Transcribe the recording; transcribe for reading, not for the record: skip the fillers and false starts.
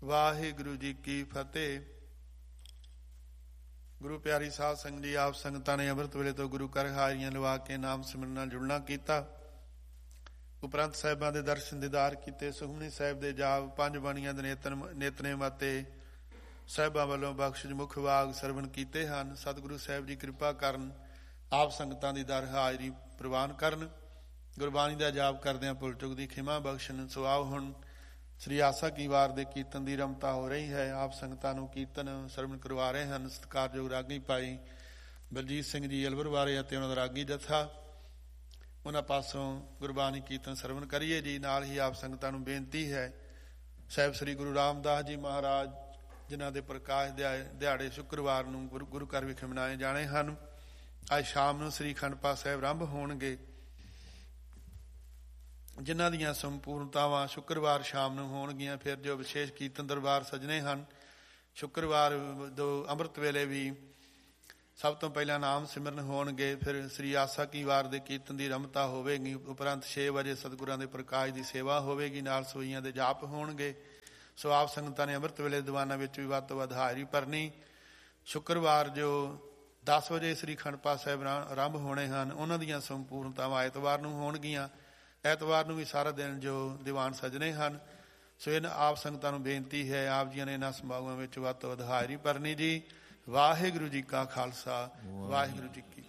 ਵਾਹਿਗੁਰੂ ਜੀ ਕੀ ਫਤਿਹ। ਗੁਰੂ ਪਿਆਰੀ ਸਾਧ ਸੰਗਤ ਜੀ, ਆਪ ਸੰਗਤਾਂ ਨੇ ਅੰਮ੍ਰਿਤ ਵੇਲੇ ਤੋਂ ਗੁਰੂ ਘਰ ਹਾਜ਼ਰੀਆਂ ਲਵਾ ਕੇ ਨਾਮ ਸਿਮਰਨ ਨਾਲ ਜੁੜਨਾ ਕੀਤਾ। ਉਪਰੰਤ ਸਾਹਿਬਾਂ ਦੇ ਦਰਸ਼ਨ ਦੀਦਾਰ ਕੀਤੇ। ਸੁਖਮਨੀ ਸਾਹਿਬ ਦੇ ਜਾਪ, ਪੰਜ ਬਾਣੀਆਂ ਦੇ ਨਿਤਨੇਮ ਅਤੇ ਸਾਹਿਬਾਂ ਵੱਲੋਂ ਬਖਸ਼ਿਸ਼ ਮੁੱਖ ਵਾਗ ਸਰਵਣ ਕੀਤੇ ਹਨ। ਸਤਿਗੁਰੂ ਸਾਹਿਬ ਜੀ ਕਿਰਪਾ ਕਰਨ, ਆਪ ਸੰਗਤਾਂ ਦੀ ਦਰ ਹਾਜ਼ਰੀ ਪ੍ਰਵਾਨ ਕਰਨ। ਗੁਰਬਾਣੀ ਦਾ ਜਾਪ ਕਰਦਿਆਂ ਭੁੱਲ ਚੁੱਕ ਦੀ ਖਿਮਾ ਬਖਸ਼ਣ। ਸੋ ਆਓ ਹੁਣ ਸ੍ਰੀ ਆਸਾ ਕੀ ਵਾਰ ਦੇ ਕੀਰਤਨ ਦੀ ਰਮਤਾ ਹੋ ਰਹੀ ਹੈ। ਆਪ ਸੰਗਤਾਂ ਨੂੰ ਕੀਰਤਨ ਸਰਵਣ ਕਰਵਾ ਰਹੇ ਹਨ ਸਤਿਕਾਰਯੋਗ ਰਾਗੀ ਭਾਈ ਬਲਜੀਤ ਸਿੰਘ ਜੀ ਅਲਵਰ ਵਾਲੇ ਅਤੇ ਉਹਨਾਂ ਦਾ ਰਾਗੀ ਜਥਾ। ਉਹਨਾਂ ਪਾਸੋਂ ਗੁਰਬਾਣੀ ਕੀਰਤਨ ਸਰਵਣ ਕਰੀਏ ਜੀ। ਨਾਲ ਹੀ ਆਪ ਸੰਗਤਾਂ ਨੂੰ ਬੇਨਤੀ ਹੈ, ਸਾਹਿਬ ਸ੍ਰੀ ਗੁਰੂ ਰਾਮਦਾਸ ਜੀ ਮਹਾਰਾਜ ਜਿਨ੍ਹਾਂ ਦੇ ਪ੍ਰਕਾਸ਼ ਦਿਹਾੜੇ ਸ਼ੁੱਕਰਵਾਰ ਨੂੰ ਗੁਰੂ ਘਰ ਵਿਖੇ ਮਨਾਏ ਜਾਣੇ ਹਨ। ਅੱਜ ਸ਼ਾਮ ਨੂੰ ਸ੍ਰੀ ਅਖੰਡ ਪਾਠ ਸਾਹਿਬ ਆਰੰਭ ਹੋਣਗੇ, ਜਿਨ੍ਹਾਂ ਦੀਆਂ ਸੰਪੂਰਨਤਾਵਾਂ ਸ਼ੁੱਕਰਵਾਰ ਸ਼ਾਮ ਨੂੰ ਹੋਣਗੀਆਂ। ਫਿਰ ਜੋ ਵਿਸ਼ੇਸ਼ ਕੀਰਤਨ ਦਰਬਾਰ ਸਜਣੇ ਹਨ, ਸ਼ੁੱਕਰਵਾਰ ਅੰਮ੍ਰਿਤ ਵੇਲੇ ਵੀ ਸਭ ਤੋਂ ਪਹਿਲਾਂ ਨਾਮ ਸਿਮਰਨ ਹੋਣਗੇ। ਫਿਰ ਸ੍ਰੀ ਆਸਾ ਕੀ ਵਾਰ ਦੇ ਕੀਰਤਨ ਦੀ ਰਮਤਾ ਹੋਵੇਗੀ। ਉਪਰੰਤ 6 ਵਜੇ ਸਤਿਗੁਰਾਂ ਦੇ ਪ੍ਰਕਾਸ਼ ਦੀ ਸੇਵਾ ਹੋਵੇਗੀ, ਨਾਲ ਸੋਈਆਂ ਦੇ ਜਾਪ ਹੋਣਗੇ। ਸੋ ਆਪ ਸੰਗਤਾਂ ਨੇ ਅੰਮ੍ਰਿਤ ਵੇਲੇ ਦੀਵਾਨਾਂ ਵਿੱਚ ਵੀ ਵੱਧ ਤੋਂ ਵੱਧ ਹਾਜ਼ਰੀ ਭਰਨੀ। ਸ਼ੁੱਕਰਵਾਰ ਜੋ 10 ਵਜੇ ਸ੍ਰੀ ਅਖੰਡ ਪਾਠ ਸਾਹਿਬ ਆਰੰਭ ਹੋਣੇ ਹਨ, ਉਹਨਾਂ ਦੀਆਂ ਸੰਪੂਰਨਤਾਵਾਂ ਐਤਵਾਰ ਨੂੰ ਹੋਣਗੀਆਂ। ਐਤਵਾਰ ਨੂੰ ਵੀ ਸਾਰਾ ਦਿਨ ਜੋ ਦੀਵਾਨ ਸਜਣੇ ਹਨ। ਸੋ ਇਹਨਾਂ ਆਪ ਸੰਗਤਾਂ ਨੂੰ ਬੇਨਤੀ ਹੈ, ਆਪ ਜੀਆਂ ਨੇ ਇਹਨਾਂ ਸਮਾਗਮਾਂ ਵਿੱਚ ਵੱਧ ਤੋਂ ਵੱਧ ਹਾਜ਼ਰੀ ਭਰਨੀ ਜੀ। ਵਾਹਿਗੁਰੂ ਜੀ ਕਾ ਖਾਲਸਾ, ਵਾਹਿਗੁਰੂ ਜੀ ਕੀ